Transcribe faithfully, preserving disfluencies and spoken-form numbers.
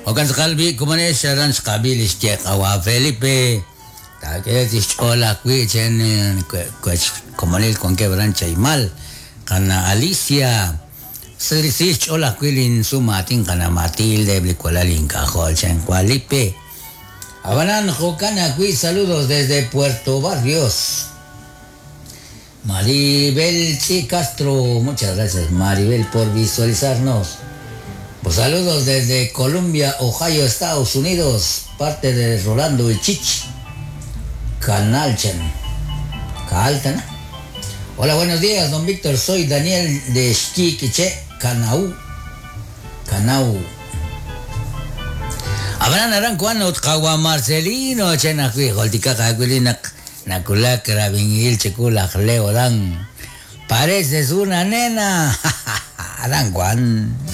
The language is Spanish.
Okan kalbi kumane sharan skabilis ke kawa Felipe. Ta que dis hola qui chen kumane con que brancha y mal. Kana Alicia. Sirsis hola quilin sumatin kana Matilde blicualalin cajol chen Felipe. Abanan Jocana aquí, saludos desde Puerto Barrios. Maribel C. Castro, muchas gracias Maribel por visualizarnos. Pues saludos desde Columbia, Ohio, Estados Unidos, parte de Rolando y Chich. Canalchen. Caltana. Hola, buenos días, don Víctor, soy Daniel de Xquiquiche, Canau. Canau. Habrán arancuano kawa Marcelino chena kui holtika kakulina nakula krabingil chekula leo dan. Pareces una nena. Arancuan.